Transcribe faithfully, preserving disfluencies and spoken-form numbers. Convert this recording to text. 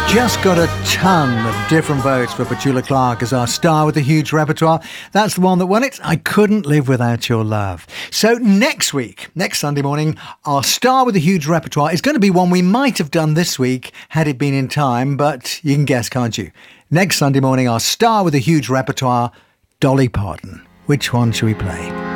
Just got a ton of different votes for Petula Clark as our star with a huge repertoire. That's the one that won it. I Couldn't Live Without Your Love. So next week, next Sunday morning, our star with a huge repertoire is going to be one we might have done this week had it been in time, but you can guess, can't you? Next Sunday morning, our star with a huge repertoire, Dolly Parton. Which one should we play?